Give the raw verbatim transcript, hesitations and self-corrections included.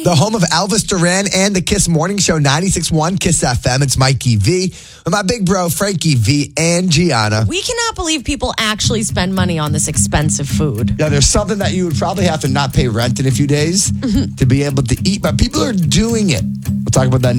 The home of Elvis Duran and the Kiss Morning Show, ninety-six point one Kiss F M. It's Mikey V with my big bro, Frankie V and Gianna. We cannot believe people actually spend money on this expensive food. Yeah, there's something that you would probably have to not pay rent in a few days to be able to eat, but people are doing it. We'll talk about that next.